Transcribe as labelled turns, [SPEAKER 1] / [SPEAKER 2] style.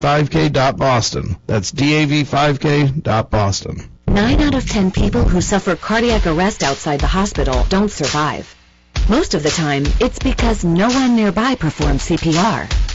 [SPEAKER 1] dav5k.boston. That's dav5k.boston.
[SPEAKER 2] 9 out of 10 people who suffer cardiac arrest outside the hospital don't survive. Most of the time, it's because no one nearby performs CPR.